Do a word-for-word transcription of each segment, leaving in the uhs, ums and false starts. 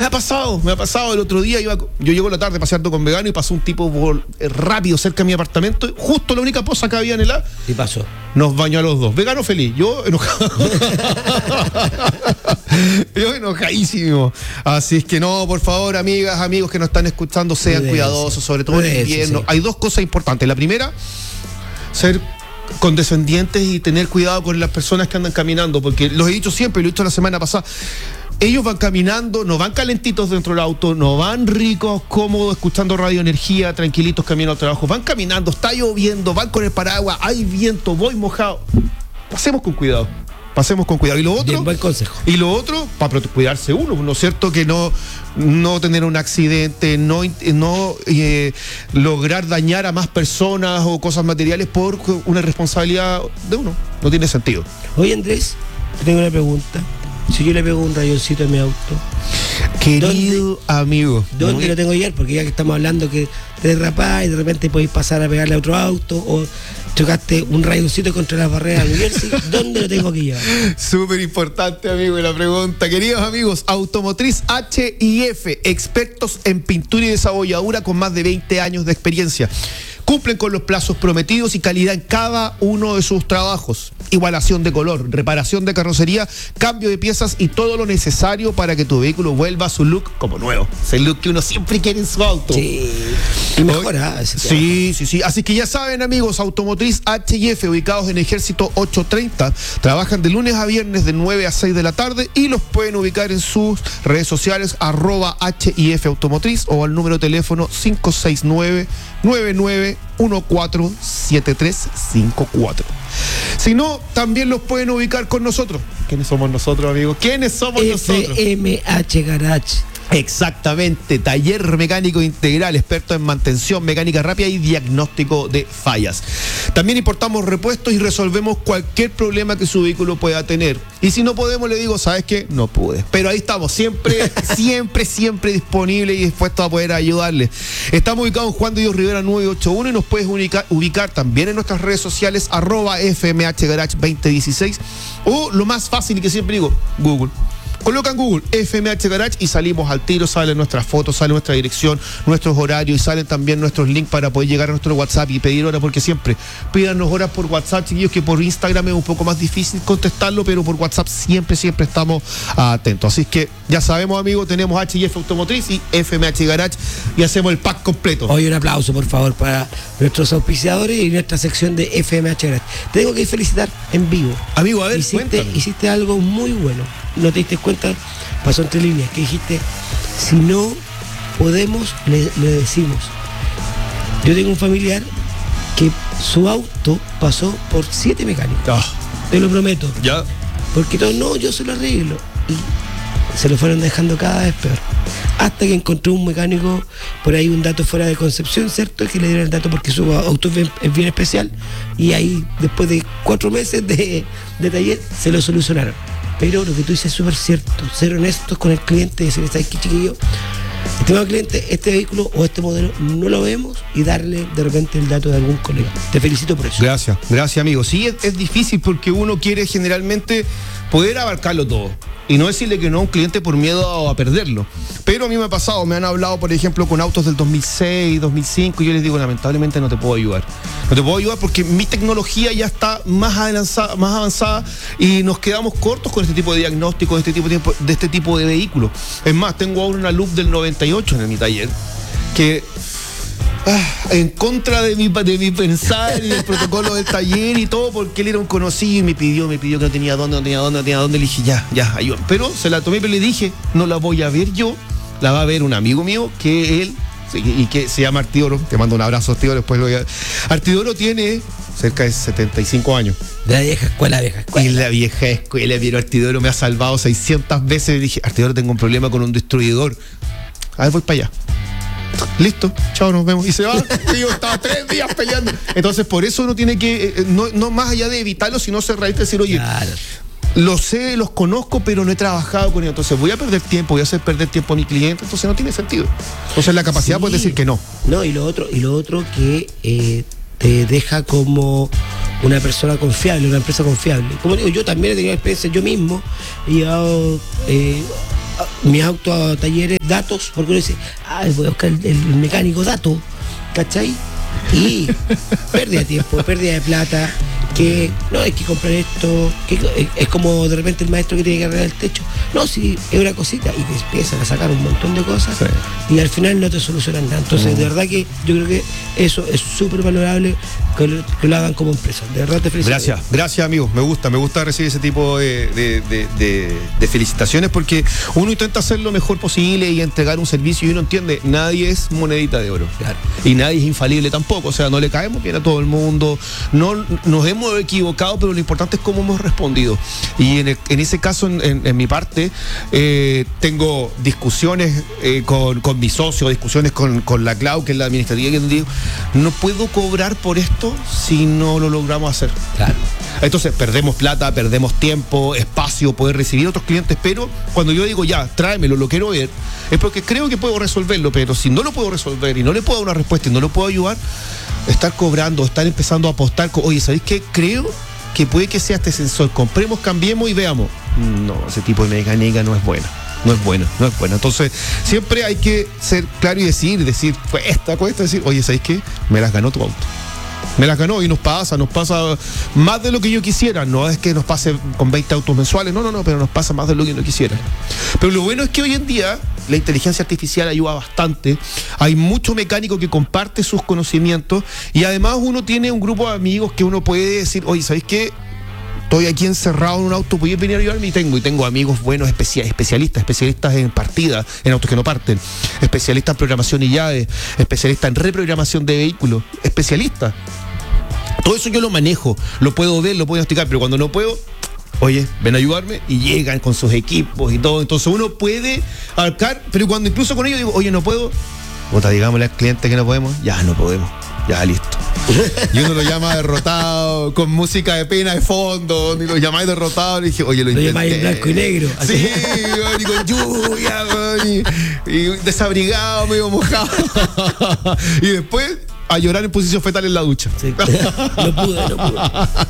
ha pasado, me ha pasado. El otro día iba, yo llego a la tarde paseando con Vegano y pasó un tipo por, eh, rápido cerca de mi apartamento, justo la única poza que había en el A. ¿Y pasó? Nos bañó a los dos. Vegano feliz, yo enojado. Yo enojadísimo. Así es que no, por favor, amigas, amigos que nos están escuchando, sean Prudense. cuidadosos, sobre todo en Prudense, invierno. sí. Hay dos cosas importantes. La primera, ser condescendientes y tener cuidado con las personas que andan caminando, porque los he dicho siempre, lo he dicho la semana pasada. Ellos van caminando, no van calentitos dentro del auto, no van ricos, cómodos, escuchando Radio Energía, tranquilitos camino al trabajo. Van caminando, está lloviendo, van con el paraguas, hay viento, voy mojado. Pasemos con cuidado. Pasemos con cuidado. Y lo otro, Bien, buen consejo. Y lo otro, para cuidarse uno, ¿no es cierto? Que no, no tener un accidente, no, no eh, lograr dañar a más personas o cosas materiales por una responsabilidad de uno. No tiene sentido. Oye, Andrés, tengo una pregunta. Si yo le pego un rayoncito a mi auto, Querido ¿Dónde? amigo. ¿dónde muy- lo tengo que llevar? Porque ya que estamos hablando que te derrapás y de repente podéis pasar a pegarle a otro auto o chocaste un rayoncito contra las barreras de New Jersey, ¿dónde lo tengo que llevar? Súper importante, amigo, la pregunta. Queridos amigos, Automotriz H I F, expertos en pintura y desabolladura con más de veinte años de experiencia. Cumplen con los plazos prometidos y calidad en cada uno de sus trabajos. Igualación de color, reparación de carrocería, cambio de piezas y todo lo necesario para que tu vehículo vuelva a su look como nuevo. Es el look que uno siempre quiere en su auto. Sí. Y mejora ese tema. Sí, sí, sí. Así que ya saben, amigos, Automotriz H I F, ubicados en Ejército ochocientos treinta, trabajan de lunes a viernes de nueve a seis de la tarde y los pueden ubicar en sus redes sociales, arroba H I F Automotriz o al número de teléfono cinco seis nueve, nueve nueve uno cuatro siete tres cinco cuatro. Si no, también los pueden ubicar con nosotros. ¿Quiénes somos nosotros, amigos? ¿Quiénes somos nosotros? F M H Garage. Exactamente, taller mecánico integral, experto en mantención, mecánica rápida y diagnóstico de fallas. También importamos repuestos y resolvemos cualquier problema que su vehículo pueda tener. Y si no podemos, le digo, ¿sabes qué? No pude. Pero ahí estamos, siempre, siempre, siempre disponible y dispuesto a poder ayudarle. Estamos ubicados en Juan de Dios Rivera nueve ochenta y uno y nos puedes ubicar, ubicar también en nuestras redes sociales, arroba F M H Garage veinte dieciséis, o lo más fácil y que siempre digo, Google. Colocan Google F M H Garage y salimos al tiro, salen nuestras fotos, sale nuestra dirección, nuestros horarios y salen también nuestros links para poder llegar a nuestro WhatsApp y pedir horas, porque siempre pídanos horas por WhatsApp, chiquillos, que por Instagram es un poco más difícil contestarlo, pero por WhatsApp siempre, siempre estamos atentos. Así que ya sabemos, amigos, tenemos H I F Automotriz y F M H Garage y hacemos el pack completo. Hoy un aplauso, por favor, para nuestros auspiciadores y nuestra sección de F M H Garage. Te tengo que felicitar en vivo. Amigo, a ver, Hiciste, cuéntame. hiciste algo muy bueno. No te diste cuenta, pasó entre líneas, que dijiste, si no podemos, le, le decimos. Yo tengo un familiar que su auto pasó por siete mecánicos. Ah, Te lo prometo. ya. Porque todos, no, yo se lo arreglo. Y se lo fueron dejando cada vez peor. Hasta que encontró un mecánico, por ahí un dato fuera de Concepción, ¿cierto? Que le dieron el dato porque su auto es bien, es bien especial. Y ahí, después de cuatro meses de, de taller, se lo solucionaron. Pero lo que tú dices es súper cierto. Ser honestos con el cliente y decirle, ¿sabes qué, chiquillo? Estimado cliente, este vehículo o este modelo no lo vemos, y darle de repente el dato de algún colega. Te felicito por eso. Gracias, gracias, amigo. Sí, es, es difícil porque uno quiere generalmente poder abarcarlo todo y no decirle que no a un cliente por miedo a perderlo. Pero a mí me ha pasado, me han hablado, por ejemplo, con autos del dos mil seis, dos mil cinco, y yo les digo, lamentablemente no te puedo ayudar. No te puedo ayudar porque mi tecnología ya está más avanzada, más avanzada y nos quedamos cortos con este tipo de diagnóstico, de este tipo de, de este tipo de vehículos. Es más, tengo ahora una Loop del noventa y ocho en mi taller que... Ah, en contra de mi, de mi pensar y del protocolo del taller y todo, porque él era un conocido y me pidió, me pidió que no tenía dónde, no tenía dónde, no tenía dónde. Le dije, ya, ya, ayúdame. Pero se la tomé, pero le dije, no la voy a ver yo, la va a ver un amigo mío que él, y que se llama Artidoro. Te mando un abrazo, Artidoro, después lo voy a... Artidoro tiene cerca de setenta y cinco años. De la vieja escuela, vieja escuela. Y la vieja escuela, pero Artidoro me ha salvado seiscientas veces. Le dije, Artidoro, tengo un problema con un distribuidor. A ver, voy para allá. Listo, chao, nos vemos. Y se va. Tío, estaba tres días peleando. Entonces, por eso uno tiene que, eh, no, no más allá de evitarlo, sino ser realista y decir, oye, Claro. los sé, los conozco, pero no he trabajado con ellos. Entonces, voy a perder tiempo, voy a hacer perder tiempo a mi cliente. Entonces, no tiene sentido. Entonces, la capacidad Sí. puede decir que no. No, y lo otro, y lo otro que eh, te deja como una persona confiable, una empresa confiable. Como digo, yo también he tenido experiencia, yo mismo he llevado eh, mis autos a talleres, datos, porque uno dice, ah, voy a buscar el, el mecánico dato, ¿cachai? Y pérdida de tiempo, pérdida de plata, que no hay que comprar esto, que es como de repente el maestro que tiene que arreglar el techo. No, sí, es una cosita, y te empiezan a sacar un montón de cosas, sí, y al final no te solucionan nada. Entonces, mm. de verdad que yo creo que eso es súper valorable que lo, que lo hagan como empresa. De verdad te felicito. Gracias, gracias amigos, me gusta, me gusta recibir ese tipo de, de, de, de, de felicitaciones, porque uno intenta hacer lo mejor posible y entregar un servicio, y uno entiende, nadie es monedita de oro, claro, y nadie es infalible tampoco, o sea, no le caemos bien a todo el mundo, no nos hemos equivocado, pero lo importante es cómo hemos respondido. Y en, el, en ese caso, en, en, en mi parte, eh, tengo discusiones eh, con, con mi socio, discusiones con, con la Clau, que es la administrativa, que digo, no puedo cobrar por esto si no lo logramos hacer. Claro. Entonces perdemos plata, perdemos tiempo, espacio, poder recibir otros clientes, pero cuando yo digo ya, tráemelo, lo quiero ver, es porque creo que puedo resolverlo, pero si no lo puedo resolver y no le puedo dar una respuesta y no lo puedo ayudar, estar cobrando, estar empezando a apostar, con, oye, ¿sabéis qué? Creo que puede que sea este sensor, compremos, cambiemos y veamos. No, ese tipo de mecánica no es buena. No es buena, no es buena. Entonces, siempre hay que ser claro y decir, decir, cuesta, cuesta decir, oye, ¿sabéis qué? Me las ganó tu auto. Me las ganó, y nos pasa, nos pasa más de lo que yo quisiera. No es que nos pase con veinte autos mensuales, no, no, no, pero nos pasa más de lo que yo quisiera. Pero lo bueno es que hoy en día la inteligencia artificial ayuda bastante. Hay mucho mecánico que comparte sus conocimientos, y además uno tiene un grupo de amigos que uno puede decir, oye, ¿sabéis qué? Estoy aquí encerrado en un auto, ¿podéis venir a ayudarme? Y tengo, y tengo amigos buenos, especia, especialistas, especialistas en partida, en autos que no parten, especialistas en programación y llaves, especialistas en reprogramación de vehículos, especialistas. Todo eso yo lo manejo, lo puedo ver, lo puedo explicar, pero cuando no puedo, oye, ven a ayudarme, y llegan con sus equipos y todo. Entonces uno puede abarcar, pero cuando incluso con ellos digo, oye, no puedo, puta, digámosle al cliente que no podemos, ya no podemos, ya listo. Y uno lo llama derrotado, con música de pena de fondo, y lo llamáis derrotado, y dije, oye, lo, lo intenté. Lo llamáis en blanco y negro. Sí, y con lluvia, y, y desabrigado, medio mojado. Y después a llorar en posición fetal en la ducha. Sí. No pude, no pude.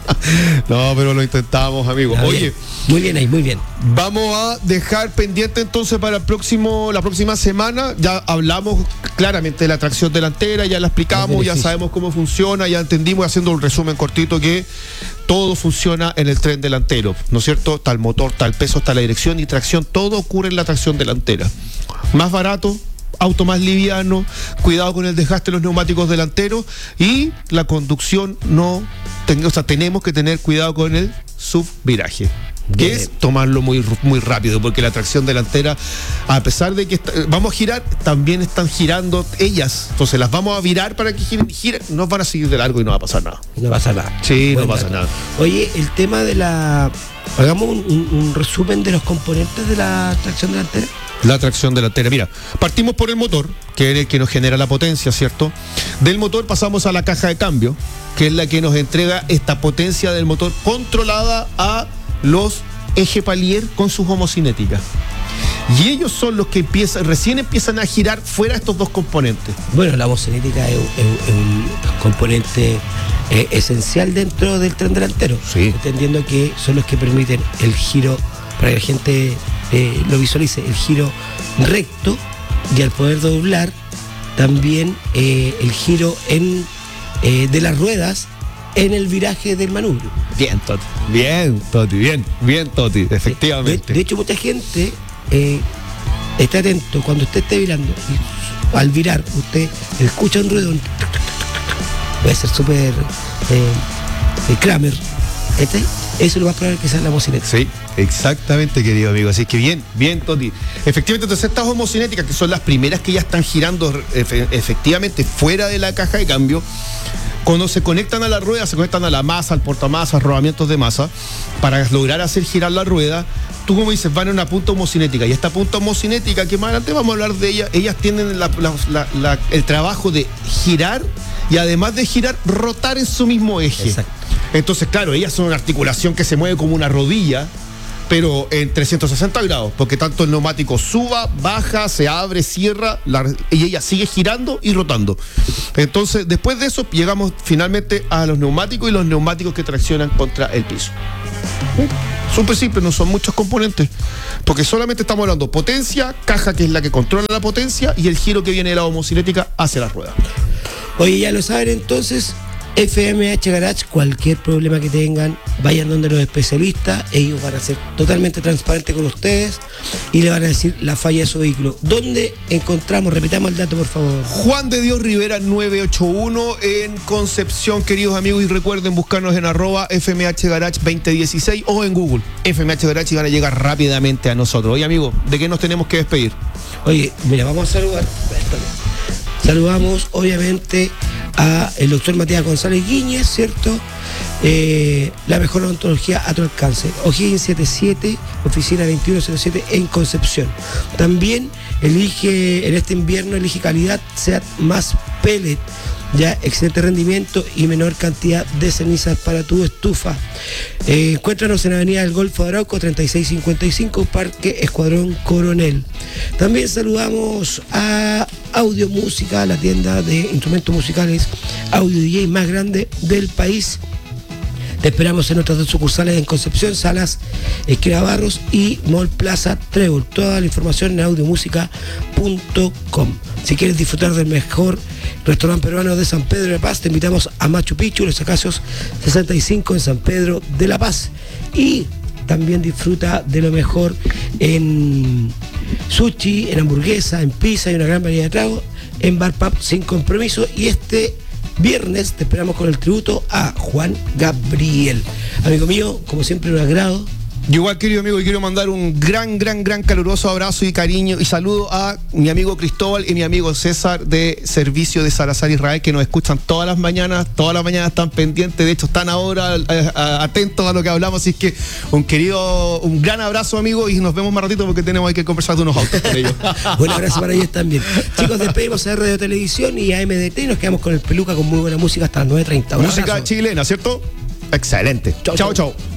No, pero lo intentamos, amigos. Está Oye, bien. Muy bien ahí, muy bien. Vamos a dejar pendiente entonces para el próximo, la próxima semana. Ya hablamos claramente de la tracción delantera, ya la explicamos, ya sabemos cómo funciona, ya entendimos, haciendo un resumen cortito, que todo funciona en el tren delantero, ¿no es cierto? Está el motor, está el peso, está la dirección y tracción, todo ocurre en la tracción delantera. Más barato, auto más liviano, cuidado con el desgaste de los neumáticos delanteros, y la conducción no, ten, o sea, tenemos que tener cuidado con el subviraje, que es tomarlo muy, muy rápido, porque la tracción delantera, a pesar de que está, vamos a girar, también están girando ellas, entonces las vamos a virar para que giren, giren, nos van a seguir de largo y no va a pasar nada. No pasa nada. Sí, bueno, no pasa nada. Oye, el tema de la... Hagamos un, un, un resumen de los componentes de la tracción delantera. La tracción delantera, mira, partimos por el motor, que es el que nos genera la potencia, ¿cierto? Del motor pasamos a la caja de cambio, que es la que nos entrega esta potencia del motor controlada a los eje palier con sus homocinéticas. Y ellos son los que empiezan, recién empiezan a girar fuera estos dos componentes. Bueno, la homocinética es, es, es un componente eh, esencial dentro del tren delantero. Sí. Entendiendo que son los que permiten el giro, para que la gente eh, lo visualice, el giro recto, y al poder doblar también eh, el giro en eh, de las ruedas en el viraje del manubrio. Bien, Toti. Bien, Toti, bien, bien, Toti, efectivamente. De, de hecho, mucha gente eh, está atento cuando usted esté virando, y al virar usted escucha un ruido, puede ser súper eh, Kramer, ¿este? Eso es lo más probable que sea la homocinética. Sí, exactamente, querido amigo. Así que bien, bien, Toti. Efectivamente, entonces estas homocinéticas, que son las primeras que ya están girando efe, efectivamente fuera de la caja de cambio, cuando se conectan a la rueda, se conectan a la masa, al portamasas, rodamientos de masa, para lograr hacer girar la rueda. Tú, como dices, van a una punta homocinética, y esta punta homocinética, que más adelante vamos a hablar de ella, ellas tienen la, la, la, la, el trabajo de girar, y además de girar, rotar en su mismo eje. Exacto. Entonces, claro, ellas son una articulación que se mueve como una rodilla, pero en trescientos sesenta grados, porque tanto el neumático suba, baja, se abre, cierra, la, y ella sigue girando y rotando. Entonces, después de eso, llegamos finalmente a los neumáticos, y los neumáticos que traccionan contra el piso. Súper simple, no son muchos componentes. Porque solamente estamos hablando potencia, caja que es la que controla la potencia y el giro que viene de la homocinética hacia la rueda. Oye, ya lo saben entonces, F M H Garage, cualquier problema que tengan, vayan donde los especialistas, ellos van a ser totalmente transparentes con ustedes y le van a decir la falla de su vehículo. ¿Dónde encontramos? Repitamos el dato, por favor. Juan de Dios Rivera nueve ocho uno en Concepción, queridos amigos, y recuerden buscarnos en arroba F M H Garage veinte dieciséis o en Google F M H Garage y van a llegar rápidamente a nosotros. Oye, amigos, ¿de qué nos tenemos que despedir? Oye, mira, vamos a saludar. Saludamos, obviamente, a el doctor Matías González Guíñez, ¿cierto? Eh, la mejor odontología a tu alcance. O'Higgins setenta y siete, oficina veintiuno cero siete en Concepción. También elige, en este invierno, elige calidad, SEAT más pellet. Ya, excelente rendimiento y menor cantidad de cenizas para tu estufa. Eh, encuéntranos en Avenida del Golfo de Arauco, treinta y seis cincuenta y cinco, Parque Escuadrón Coronel. También saludamos a Audio Música, la tienda de instrumentos musicales audio D J más grande del país. Te esperamos en nuestras dos sucursales en Concepción, Salas, Esquina Barros y Mall Plaza Trébol. Toda la información en audiomúsica punto com. Si quieres disfrutar del mejor restaurante peruano de San Pedro de la Paz, te invitamos a Machu Picchu, Los Acacios sesenta y cinco en San Pedro de la Paz. Y también disfruta de lo mejor en sushi, en hamburguesa, en pizza y una gran variedad de tragos en Bar Pub Sin Compromiso. Y este viernes te esperamos con el tributo a Juan Gabriel. Amigo mío, como siempre, un agrado. Yo igual, querido amigo, y quiero mandar un gran, gran, gran caluroso abrazo y cariño y saludo a mi amigo Cristóbal y mi amigo César de Servicio de Salazar Israel, que nos escuchan todas las mañanas, todas las mañanas están pendientes, de hecho están ahora a, a, atentos a lo que hablamos, así que un querido, un gran abrazo, amigo, y nos vemos más ratito porque tenemos que conversar de unos autos con ellos. Un abrazo para ellos también. Chicos, despedimos a Radio Televisión y a M D T y nos quedamos con el Peluca con muy buena música hasta las nueve treinta. Música chilena, ¿cierto? Excelente. Chau, chau. chau.